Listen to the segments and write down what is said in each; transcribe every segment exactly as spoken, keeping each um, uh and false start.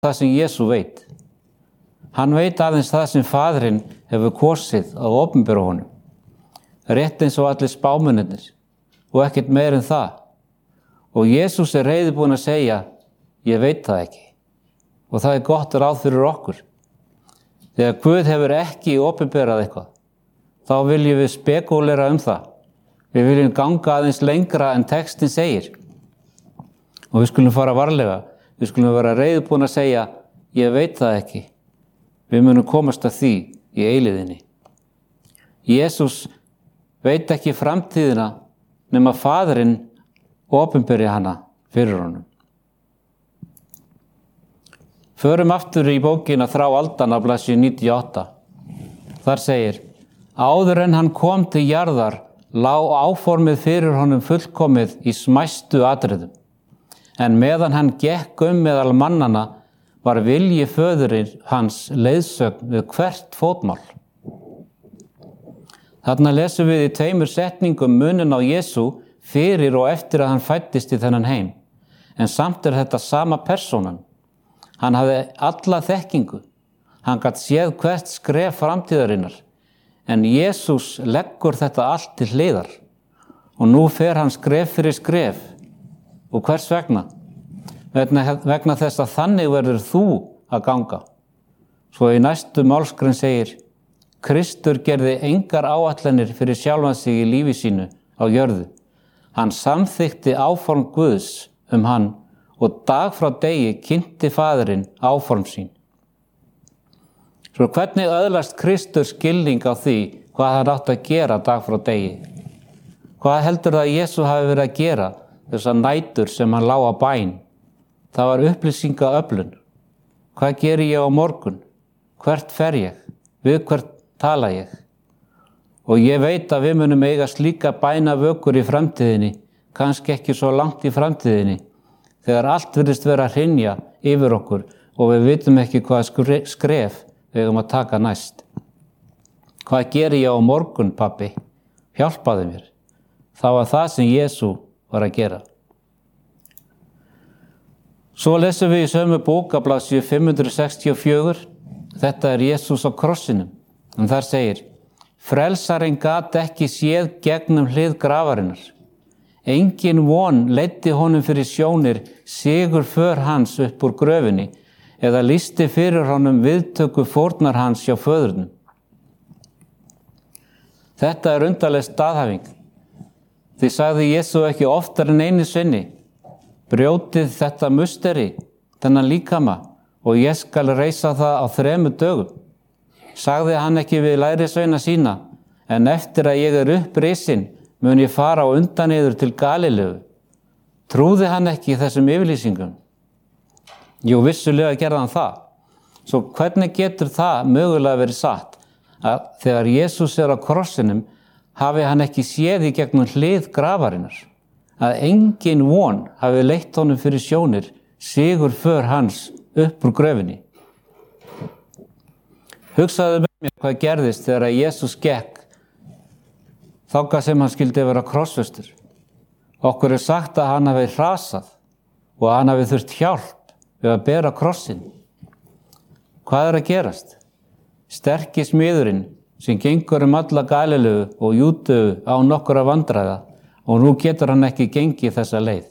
það sem Jesú veit. Hann veit aðeins það sem Faðirinn hefur kosið að opinbera honum. Rétt eins og allir spámennirnir og ekkert meir en það. Og Jesús er reiðubúinn að segja, ég veit það ekki. Og það er gott ráð fyrir okkur. Þegar Guð hefur ekki opinberað eitthvað, þá viljum við spekúlera um það. Við viljum ganga aðeins lengra en textin segir. Og við skulum fara varlega. Við skulum vera reiðubúin að segja, ég veit það ekki. Við munum komast að því í eilíðinni. Jesús veit ekki framtíðina nema Faðirinn opinberi hana fyrir honum. Förum aftur í bókina Þrá aldanna á blaðsíðu níutíu og átta. Þar segir, áður en hann kom til jarðar lá áformið fyrir honum fullkomið í smæstu atriðum. En meðan hann gekk um meðal mannana var vilji föðurinn hans leiðsögn við hvert fótmál. Þarna lesum við í tveimur setningum muninn á Jesú fyrir og eftir að hann fæddist í þennan heim. En samt er þetta sama persónan. Hann hafði alla þekkingu. Hann gat séð hvert skref framtíðarinnar. En Jesús leggur þetta allt til hliðar. Og nú fer hann skref fyrir skref. Og hvers vegna? Vegna, vegna þess að þannig verður þú að ganga. Svo í næstu málsgrein segir, Kristur gerði engar áætlanir fyrir sjálfan sig í lífi sínu á jörðu. Hann samþykkti áform Guðs um hann og dag frá degi kynnti Faðirinn áform sín. Svo hvernig öðlast Kristur skilning á því hvað hann átti að gera dag frá degi? Hvað heldur það að Jesú hafi verið að gera þessar nætur sem hann lá á bæn? Það var upplýsingaöflun. Hvað geri ég á morgun? Hvert fer ég? Við hvert tala ég? Og ég veit að við munum eiga slíka bænavökur í framtíðinni, kannski ekki svo langt í framtíðinni, þegar allt virðist vera að hrynja yfir okkur og við vitum ekki hvað skref við eigum að taka næst. Hvað geri ég á morgun, pabbi? Hjálpaðu mér. Það var það sem Jesú var að gera. Svo lesum við í sömu bók á blaðsíðu fimm hundruð sextíu og fjögur. Þetta er Jesús á krossinum. En þar segir, frelsarinn gat ekki séð gegnum hlið grafarinnar. Engin von leiddi honum fyrir sjónir sigur för hans upp úr gröfinni eða lýsti fyrir honum viðtöku fórnar hans hjá föðurnum. Þetta er undarleg staðhæfing. Því sagði Jesú ekki oftar en einu sinni, brjótið þetta musteri, þennan líkama, og ég skal reisa það á þremur dögum. Sagði hann ekki við lærisveina sína, en eftir að ég er upprisin, mun ég fara á undan yður til Galileu. Trúði hann ekki þessum yfirlýsingum? Jú, vissulega gerði hann það. Svo hvernig getur það mögulega verið satt, að þegar Jesús er á krossinum, hafi hann ekki séð í gegnum hlið grafarinnar? Að engin von hafi leitt honum fyrir sjónir sigur för hans upp úr gröfinni. Hugsaðu með mér hvað gerðist þegar að Jesús gekk þangað sem hann skyldi vera krossfestur. Okkur er sagt að hann hafi hrasað og að hann hafi þurft hjálp við að bera krossin. Hvað er að gerast? Sterki smiðurinn sem gengur um alla Galileu og Júdeu á nokkura vandræða og nú getur hann ekki gengið þessa leið.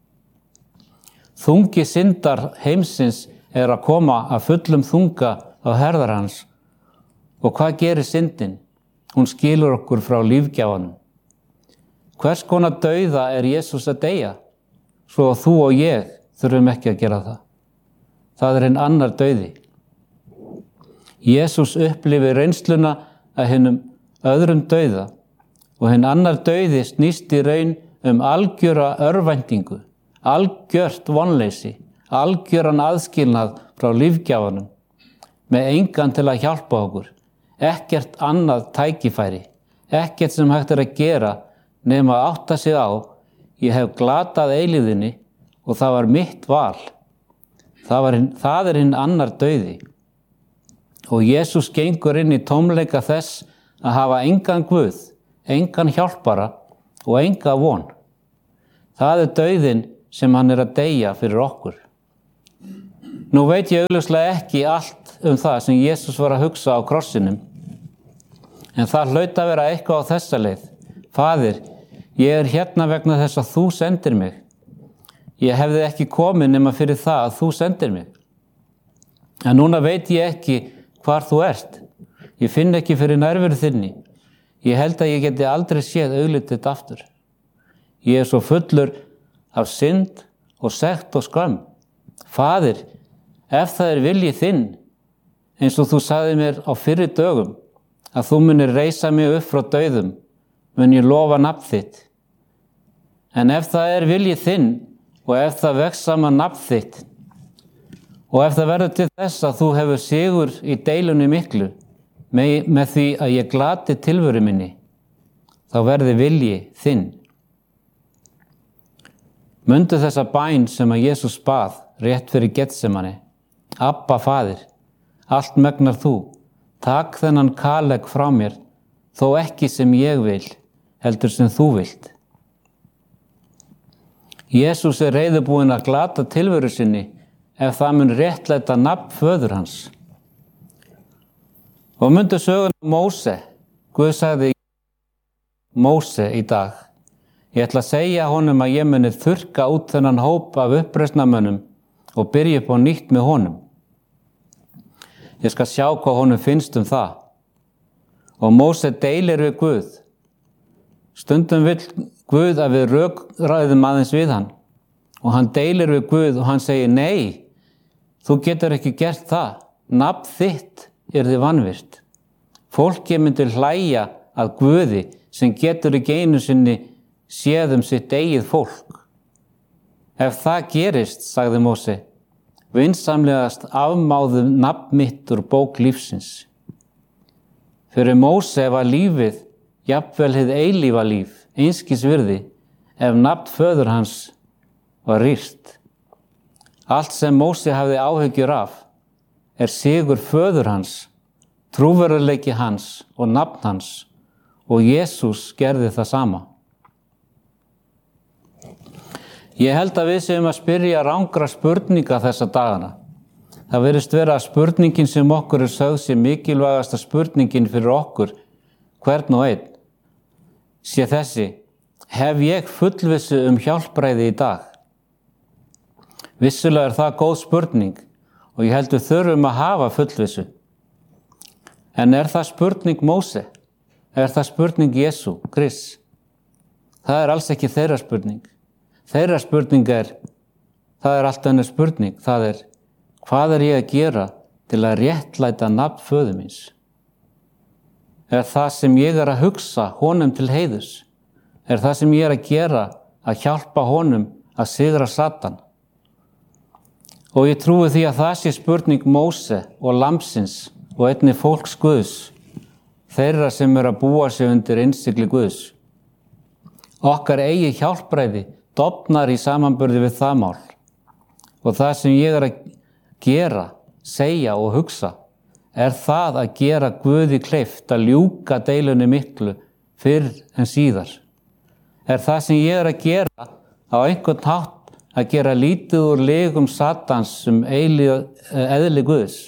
Þungi syndar heimsins er að koma að fullum þunga á herðar hans. Og hvað gerir syndin? Hún skilur okkur frá lífgjafanum. Hvers konar dauða er Jesús að deyja? Svo þú og ég þurfum ekki að gera það. Það er hinn annar dauði. Jesús upplifir reynsluna að hinnum öðrum dauða og hinn annar dauði snýst í raun um algjöra örvæntingu, algjört vonleysi, algjöran aðskilnað frá lífgjafanum, með engan til að hjálpa okkur, ekkert annað tækifæri, ekkert sem hægt er að gera nema að átta sig á, ég hef glatað eilífðinni og það var mitt val. Það, var, það er hinn annar dauði. Og Jesús gengur inn í tómleika þess að hafa engan Guð, engan hjálpara og enga von. Það er dauðinn sem hann er að deyja fyrir okkur. Nú veit ég augljóslega ekki allt um það sem Jesús var að hugsa á krossinum, en það hlaut að vera eitthvað á þessa leið. Faðir, ég er hérna vegna þess að þú sendir mig. Ég hefði ekki komið nema fyrir það að þú sendir mig. En núna veit ég ekki hvar þú ert. Ég finn ekki fyrir nærveru þinni. Ég held að ég geti aldrei séð auglitið aftur. Ég er svo fullur af synd og sekt og skömm. Faðir, ef það er vilji þinn, eins og þú sagði mér á fyrri dögum, að þú munir reisa mig upp frá dauðum, mun ég lofa nafn þitt. En ef það er vilji þinn og ef það vex saman nafn þitt og ef það verður til þess að þú hefur sigur í deilunni miklu með, með því að ég glati tilveru minni, þá verði vilji þinn. Mundu þessa bæn sem að Jesús bað rétt fyrir Getsemani. Abba, Faðir, allt megnar þú, takk þennan kalegg frá mér, þó ekki sem ég vil, heldur sem þú vilt. Jesús er reiðubúinn að glata tilveru sinni ef það mun réttlæta nafn föður hans. Og mundu söguna Móse. Guð sagði Móse í dag: ég ætla að segja honum að ég muni þurrka út þennan hóp af uppreisnarmönnum og byrja upp á nýtt með honum. Ég skal sjá hvað honum finnst um það. Og Móse deilir við Guð. Stundum vill Guð að við rökræðum aðeins við hann. Og hann deilir við Guð og hann segir: nei, þú getur ekki gert það. Nafn þitt er þið vanvirt. Fólki myndi hlæja að Guði sem getur ekki einu sinni séð um sitt eigið fólk. Ef það gerist, sagði Móse, vinsamlegast afmáðu nafn mitt úr bók lífsins. Fyrir Móse var lífið jafnvel hið eilífa líf, einskis virði, ef nafn föður hans var rýrt. Allt sem Móse hafði áhyggjur af er sigur föður hans, trúverðarleiki hans og nafn hans, og Jesús gerði það sama. Ég held að við séum að spyrja rangra spurninga þessa dagana. Það virðist vera að spurningin sem okkur er sögð sé mikilvægasta spurningin fyrir okkur, hvern og einn, sé þessi: hef ég fullvissu um hjálpræði í dag? Vissulega er það góð spurning og ég held við þurfum að hafa fullvissu. En er það spurning Móse? Er það spurning Jesú, Krists? Það er alls ekki þeirra spurning. Þeirra spurning er, það er allt önnur spurning, það er: hvað er ég að gera til að réttlæta nafn föður míns? Er það sem ég er að hugsa honum til heiðurs? Er það sem ég er að gera að hjálpa honum að sigra Satan? Og ég trúi því að það sé spurning Móse og lambsins og einnig fólks Guðs, þeirra sem er að búa sig undir innsigli Guðs. Okkar eigi hjálpræði dofnar í samanburði við það mál. Og það sem ég er að gera, segja og hugsa er það að gera Guði kleift að ljúka deilunni miklu fyrr en síðar. Er það sem ég er að gera á einhvern hátt að gera lítið úr legum Satans um eðli Guðs?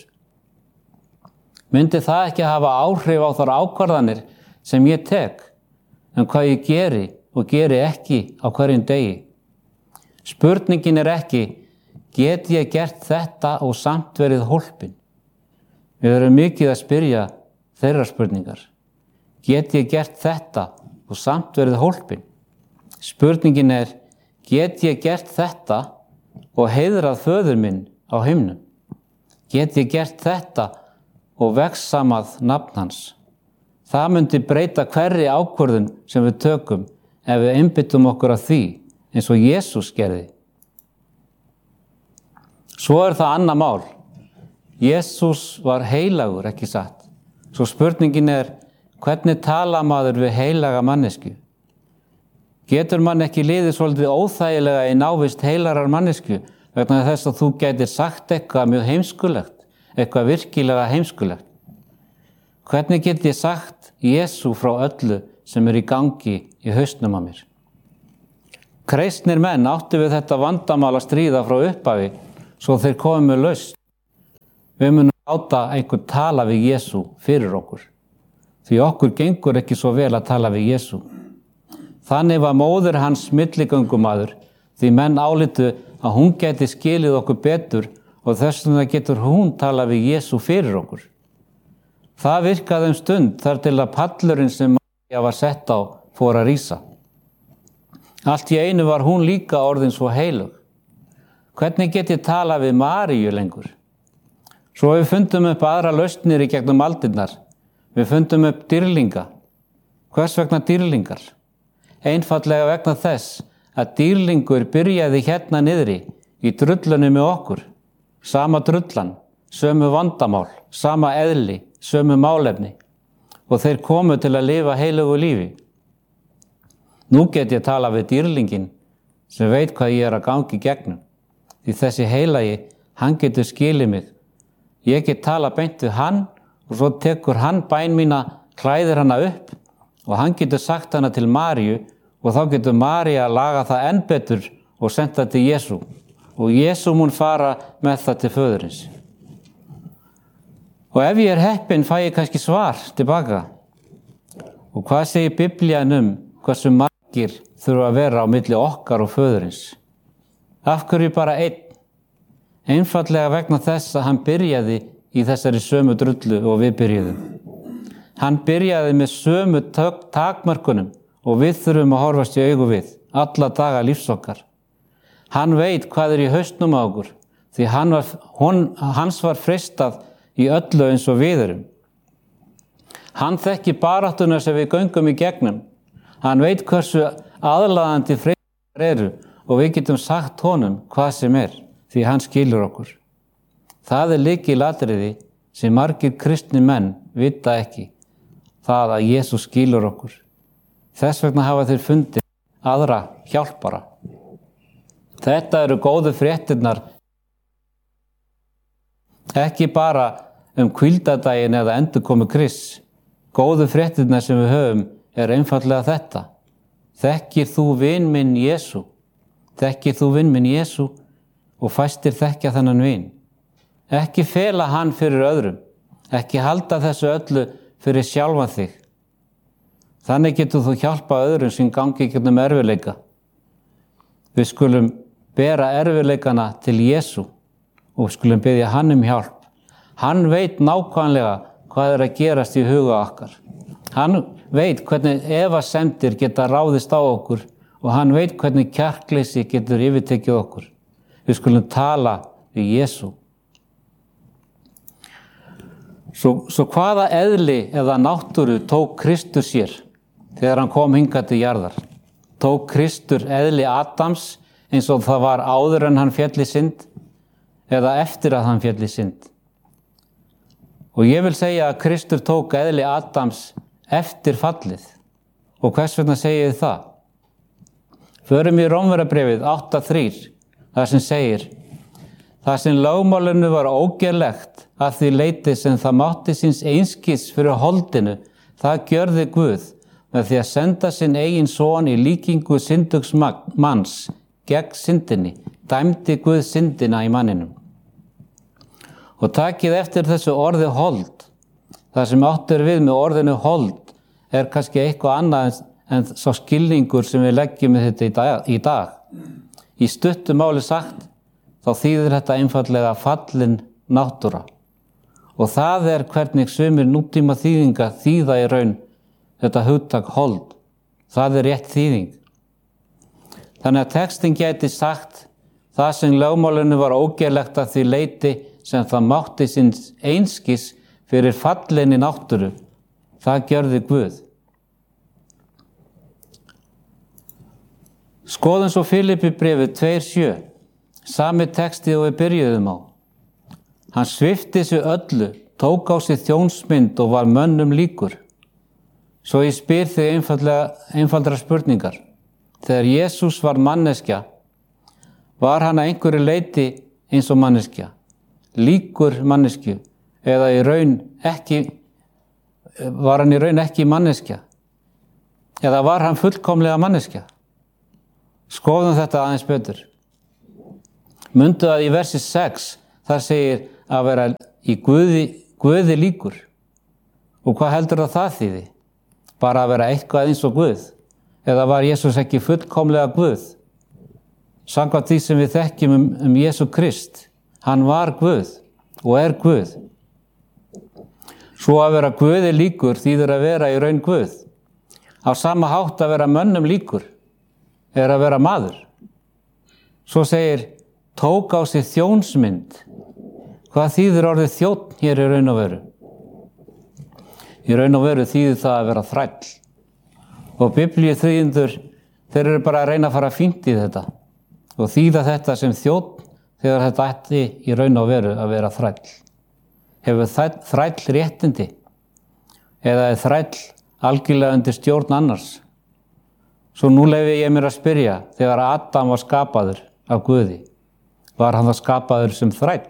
Myndi það ekki hafa áhrif á þær ákvarðanir sem ég tek um hvað ég geri og geri ekki á hverjum degi? Spurningin er ekki: get ég gert þetta og samt verið hólpin? Við erum mikið að spyrja þeirra spurningar. Get ég gert þetta og samt verið hólpin? Spurningin er: get ég gert þetta og heiðrað föður minn á himnum? Get ég gert þetta og vegsamað nafn hans? Það myndi breyta hverri ákvörðun sem við tökum ef við einbyttum okkur að því, eins og Jesús gerði. Svo er það annað mál. Jesús var heilagur, ekki satt. Svo spurningin er: hvernig tala maður við heilaga mannesku? Getur mann ekki liðið svolítið óþægilega í návist heilarar mannesku vegna þess að þú gætir sagt eitthvað mjög heimskulegt, eitthvað virkilega heimskulegt? Hvernig get ég sagt Jesú frá öllu sem er í gangi í hausnum á mér? Kristnir menn áttu við þetta vandamál að stríða frá upphafi svo þeir komi með lausn. Við munum láta einhver tala við Jesú fyrir okkur, því okkur gengur ekki svo vel að tala við Jesú. Þannig var móðir hans milligöngumaður, því menn álitu að hún geti skilið okkur betur og þess vegna getur hún tala við Jesú fyrir okkur. Það virkaði um stund þar til að pallurinn sem María var sett á fór að rísa. Allt í einu var hún líka orðin svo heilug. Hvernig get ég tala við Maríu lengur? Svo við fundum upp aðra lausnir í gegnum aldirnar. Við fundum upp dýrlinga. Hvers vegna dýrlingar? Einfaldlega vegna þess að dýrlingur byrjaði hérna niðri í drullunni með okkur. Sama drullan, sömu vandamál, sama eðli, sömu málefni og þeir komu til að lifa heilugu lífi. Nú get ég tala við dýrlingin sem veit hvað ég er að gangi gegnum. Því þessi heilagi, hann getur skilið mig. Ég get tala beint við hann og svo tekur hann bæn mína, klæðir hana upp og hann getur sagt hana til Maríu og þá getur María laga það enn betur og senda til Jesú. Og Jesú mun fara með það til föðurins. Og ef ég er heppinn fæ ég kannski svar tilbaka. Og hvað segir Biblían um hversu margir þurfa að vera á milli okkar og föðurins? Af hverju bara einn? Einfaldlega vegna þess að hann byrjaði í þessari sömu drullu og við byrjuðum. Hann byrjaði með sömu takmörkunum og við þurfum að horfast í augu við alla daga lífs okkar. Hann veit hvað er í hausnum á okkur, því hann var, hon, hans var freistað í öllu eins og við erum. Hann þekki baráttuna sem við göngum í gegnum. Hann veit hversu aðlaðandi freistar eru og við getum sagt honum hvað sem er, því hann skilur okkur. Það er lykilatriði sem margir kristni menn vita ekki, það að Jesús skilur okkur. Þess vegna hafa þeir fundið aðra hjálpara. Þetta eru góðu fréttirnar, ekki bara um hvíldardaginn eða endurkomu Krists. Góðu fréttirnar sem við höfum er einfaldlega þetta. Þekkir þú vin minn Jesú? Þekkir þú vin minn Jesú og fæstir þekkja þennan vin? Ekki fela hann fyrir öðrum, ekki halda þessu öllu fyrir sjálfan þig. Þannig getur þú hjálpa öðrum sem gangi gegnum erfiðleika. Við skulum bera erfiðleikana til Jesú og skulum biðja hann um hjálp. Hann veit nákvæmlega hvað er að gerast í huga okkar. Hann veit hvernig efasemdir geta ráðist á okkur og hann veit hvernig kjarkleysi getur yfirtekið okkur. Við skulum tala við Jesú. Svo, svo hvaða eðli eða náttúru tók Kristur sér þegar hann kom hingað til jarðar? Tók Kristur eðli Adams eins og það var áður en hann féll í synd eða eftir að hann féll í synd? Og ég vil segja að Kristur tók eðli Adams eftir fallið. Og hvers vegna segi ég það? Förum í Rómverjabréfið átta þrír, þar sem segir: það sem lögmálinu var ógerlegt að því leyti sem það mátti síns einskis fyrir holdinu, það gjörði Guð með því að senda sinn eigin son í líkingu syndugs manns gegn syndinni, dæmdi Guð syndina í manninum. Og takið eftir þessu orði hold. Það sem átt er við með orðinu hold er kannski eitthvað annað en sá skilningur sem við leggjum með þetta í dag. Í dag. Í stuttu máli sagt, þá þýðir þetta einfaldlega fallin náttúra. Og það er hvernig sumir nútíma þýðinga þýða í raun þetta hugtak hold. Það er rétt þýðing. Þannig að textin gæti sagt: það sem lögmálinu var ógerlegt að því leyti sem það mátti síns einskis fyrir fallinni náttúru, það gjörði Guð. Skoðum svo Filippibréfið tvö sjö, sami texti og við byrjuðum á. Hann svipti sig öllu, tók á sig þjónsmynd og var mönnum líkur. Svo ég spyr þig einfaldra spurningar. Þegar Jesús var manneskja, var hann að einhverju leyti eins og manneskja, líkur manneskju, eða í raun ekki, var hann í raun ekki manneskja? Eða var hann fullkomlega manneskja? Skoðum þetta aðeins betur. Mundu að í versi sex þar segir að vera í Guði, Guði líkur. Og hvað heldur það það þýði? Bara að vera eitthvað eins og Guð? Eða var Jesús ekki fullkomlega Guð? Samkvæmt því sem við þekkjum um, um Jesú Krist, hann var Guð og er Guð. Svo að vera Guði líkur þýðir að vera í raun Guð. Á sama hátt að vera mönnum líkur er að vera maður. Svo segir, tók á sig þjónsmynd. Hvað þýðir orðið þjónn hér í raun og veru? Í raun og veru þýðir það að vera þræll. Og biblíu þýðendur, þeir eru bara að reyna að fara fínt í þetta og þýða þetta sem þjónn þegar þetta ætti í raun og veru að vera þræll. Hefur þræll réttindi eða er þræll algjörlega undir stjórn annars? Svo nú leyfi ég mér að spyrja, þegar Adam var skapaður af Guði, var hann það skapaður sem þræll?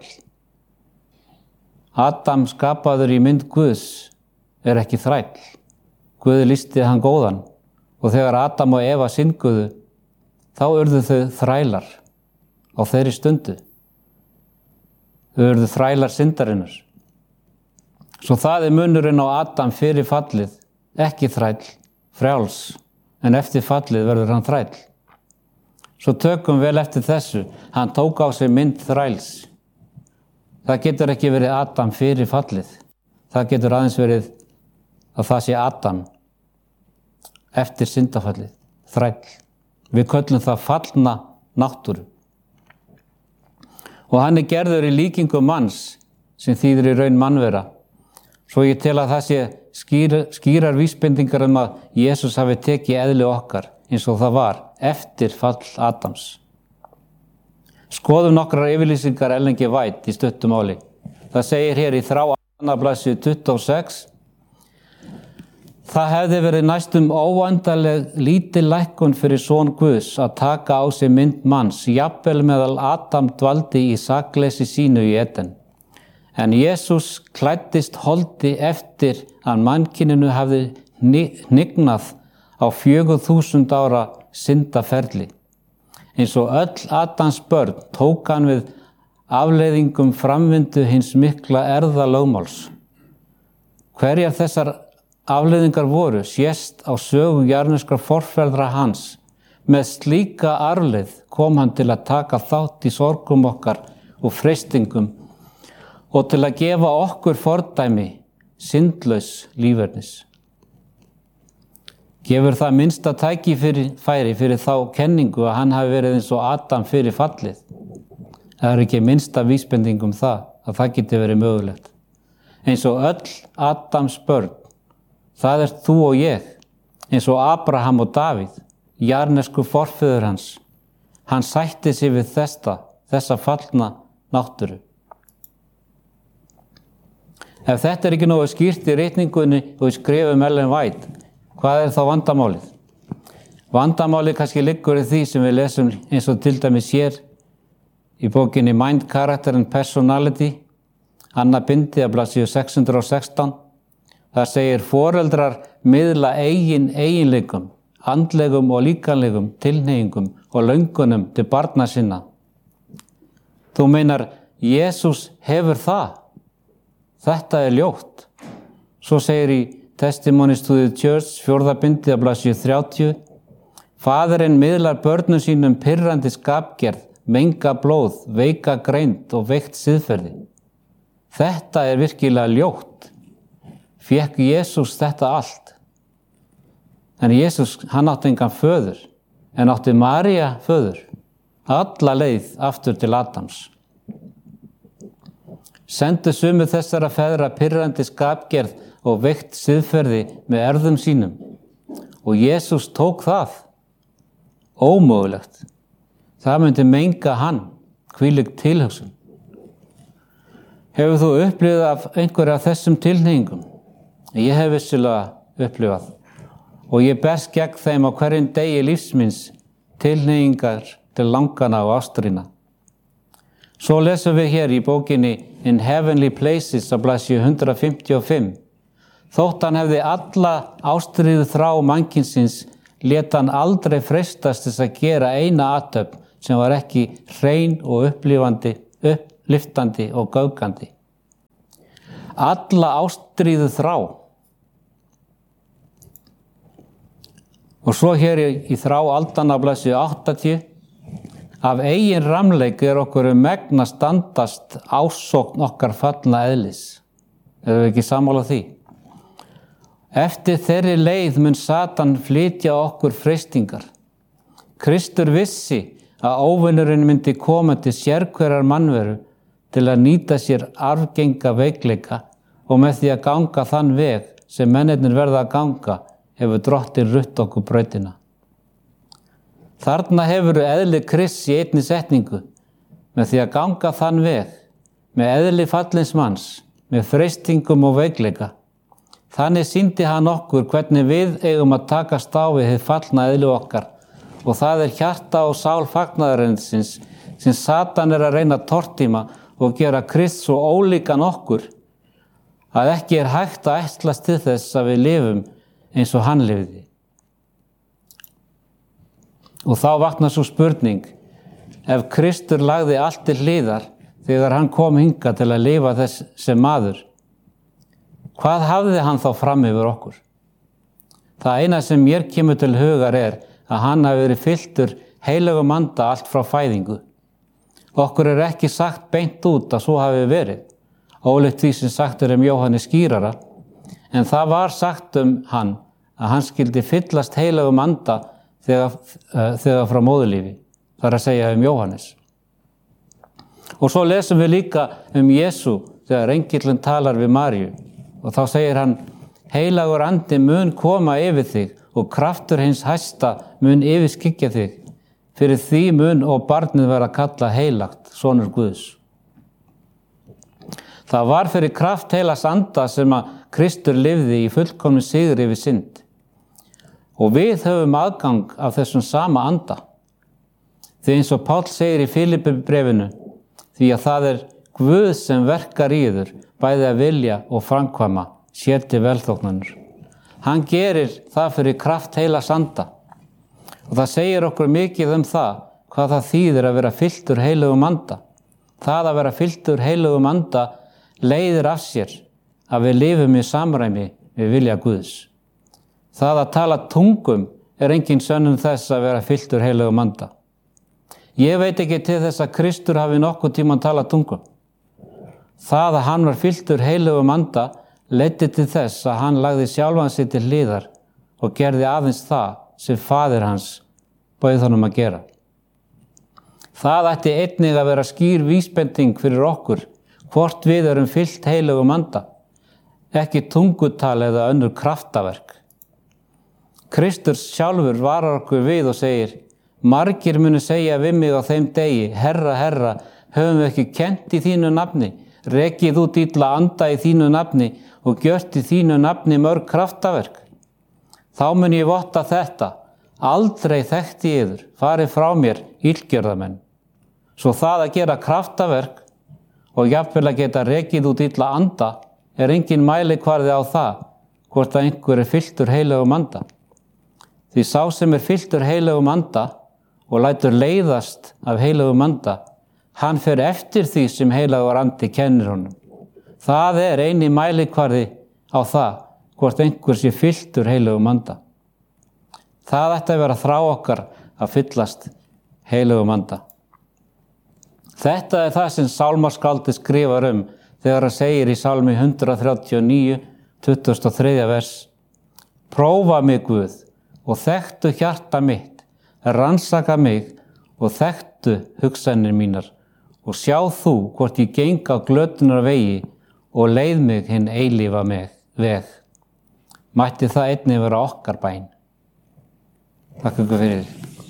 Adam skapaður í mynd Guðs er ekki þræll. Guði lýsti hann góðan og þegar Adam og Eva synguðu, þá urðu þau þrælar á þeirri stundu. Þau urðu þrælar syndarinnar. Svo það er munurinn á Adam fyrir fallið, ekki þræll, frjáls, en eftir fallið verður hann þræll. Svo tökum vel eftir þessu, hann tók á sig mynd þræls. Það getur ekki verið Adam fyrir fallið. Það getur aðeins verið að það sé Adam eftir syndafallið, þræll. Við köllum það fallna náttúru. Og hann er gerður í líkingu manns sem þýðir í raun mannvera. Svo ég tel að það sé skýr, skýrar vísbendingar um að Jesús hafi tekið eðli okkar eins og það var eftir fall Adams. Skoðum nokkrar yfirlýsingar Ellen G. White í stuttu máli. Það segir hér í þrá annað blaðsíðu tuttugu og sex. Það hefði verið næstum óendanleg lítil lækkun fyrir son Guðs að taka á sig mynd manns, jafnvel meðal Adam dvaldi í sakleysi sínu í Eden. En Jesús klæddist holdi eftir að mannkyninu hafði hnignað á fjögur þúsund ára syndaferli. Eins og öll Adams börn tók hann við afleiðingum framvindu hins mikla erfðalögmáls. Hverjar þessar afleiðingar voru sést á sögu jarðneskra forfeðra hans. Með slíka arfleið kom hann til að taka þátt í sorgum okkar og freistingum og til að gefa okkur fordæmi syndlaus lífernis. Gefur það minnsta tækifæri fyrir, fyrir þá kenningu að hann hafi verið eins og Adam fyrir fallið. Það er ekki minnsta vísbending um það, að það geti verið mögulegt. Eins og öll Adams börn, það er þú og ég, eins og Abraham og Davíð, jarðnesku forfeður hans. Hann sætti sig við þessa, þessa fallna náttúru. Ef þetta er ekki nógu skýrt í ritningunni og í skrifum Ellen White, hvað er þá vandamálið? Vandamálið kannski liggur í því sem við lesum eins og til dæmis hér í bókinni Mind, Character and Personality, annað bindi af blaðsíðu sex hundruð og sextán. Það segir foreldrar miðla eigin eiginleikum, andlegum og líkamlegum tilhneigingum og löngunum til barna sinna. Þú meinar, Jesús hefur það. Þetta er ljótt. Svo segir í Testimonies to the Church, fjórða bindi af blaðsíðu þrjátíu, Faðirinn miðlar börnum sínum pirrandi skapgerð, menga blóð, veika greind og veikt siðferði. Þetta er virkilega ljótt. Fékk Jesús þetta allt? En Jesús, hann átti engan föður, en átti María föður, alla leið aftur til Adams. Sendu sumu þessara feðra pirrandi skapgerð og veikt siðferði með erfðum sínum. Og Jesús tók það. Ómögulegt. Það myndi menga hann, hvílík tilhugsun. Hefur þú upplifað af einhverja af þessum tilhneigingum? Ég hef vissilega upplifað. Og ég berst gegn þeim á hverjum degi lífsmins tilhneigingar til langana og ástrína. Svo lesum við hér í bókinni In Heavenly Places á blaðsíðu hundrað fimmtíu og fimm. Þótt hann hefði alla ástríðu þrá mannkynsins, lét hann aldrei freistast þess að gera eina athöfn sem var ekki hrein og upplifandi, uppliftandi og göfgandi. Alla ástríðu þrá. Og svo hér í, í þrá aldanna blaðsíðu áttatíu, af eigin ramleik er okkur um megn að standast ásókn okkar fallna eðlis. Erum við ekki sammála því? Eftir þeirri leið mun Satan flytja okkur freistingar. Kristur vissi að óvinurinn myndi koma til sérhverjar mannveru til að nýta sér arfgenga veikleika og með því að ganga þann veg sem mennirnir verða að ganga hefur drottinn rutt okkur brautina. Þarna hefur eðli Krists í einni setningu með því að ganga þann veg með eðli fallins manns, með freistingum og veikleika. Þannig sýndi hann okkur hvernig við eigum að takast á við hið fallna eðli okkar og það er hjarta og sál fagnaðarins sem Satan er að reyna að tortíma og gera Krist svo ólíkan okkur að ekki er hægt að ætlast til þess að við lifum eins og hann lifði. Og þá vaknar svo spurning, ef Kristur lagði allt til hliðar þegar hann kom hingað til að lifa þess sem maður, hvað hafði hann þá fram yfir okkur? Það eina sem mér kemur til hugar er að hann hafi verið fylltur heilögum anda allt frá fæðingu. Okkur er ekki sagt beint út að svo hafi verið, ólíkt því sem sagt er um Jóhannes skírara, en það var sagt um hann að hann skyldi fyllast heilögum anda þegar, uh, þegar frá móðurlífi, þar að segja um Jóhannes. Og svo lesum við líka um Jesú þegar engillinn talar við Maríu og þá segir hann, heilagur andi mun koma yfir þig og kraftur hins hæsta mun yfirskyggja þig. Fyrir því mun og barnið vera kallað heilagt, sonur Guðs. Það var fyrir kraft heilags anda sem að Kristur lifði í fullkomni sigri yfir synd. Og við höfum aðgang af þessum sama anda. Því eins og Páll segir í Filippibréfinu, því að það er Guð sem verkar í yður, bæði að vilja og framkvæma, sér til velþóknunar. Hann gerir það fyrir kraft heilags anda. Og það segir okkur mikið um það, hvað það þýðir að vera fylltur heilögum anda. Það að vera fylltur heilögum anda leiðir af sér að við lifum í samræmi við vilja Guðs. Það að tala tungum er engin sönnun þess að vera fylltur heilögum anda. Ég veit ekki til þess að Kristur hafi nokkuð tímann talað tungum. Það að hann var fylltur heilögum anda leiddi til þess að hann lagði sjálfan sig til hliðar og gerði aðeins það sem faðir hans bauð honum að gera. Það ætti einnig að vera skýr vísbending fyrir okkur hvort við erum fyllt heilögum anda, ekki tungutal eða önnur kraftaverk. Kristur sjálfur varar okkur við og segir, margir munu segja við mig á þeim degi, Herra, Herra, höfum við ekki kennt í þínu nafni, rekið út illa anda í þínu nafni og gjört í þínu nafni mörg kraftaverk. Þá mun ég votta þetta, aldrei þekkti ég yður, farið frá mér, illgjörðamenn. Svo það að gera kraftaverk og jafnvel að geta rekið út illa anda er engin mælikvarði á það, hvort að einhver er fylltur heilögum anda. Því sá sem er fylltur heilögum anda og lætur leiðast af heilögum anda, hann fer eftir því sem heilagur andi kennir honum. Það er eini mælikvarði á það, hvort einhver sé fylltur heilögum anda. Það ætti að vera þrá okkar að fyllast heilögum anda. Þetta er það sem sálmaskáldi skrifar um þegar hann segir í sálmi hundrað þrjátíu og níu, tuttugasta og þriðja vers. Prófa mig Guð og þekktu hjarta mitt, rannsaka mig og þekktu hugsanir mínar og sjá þú hvort ég geng á glötunar vegi og leið mig hinn eilífa veg. Mætti það einnig vera okkar bæn. Takk ykkur fyrir.